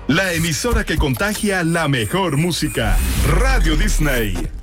La emisora que contagia la mejor música. Radio Disney.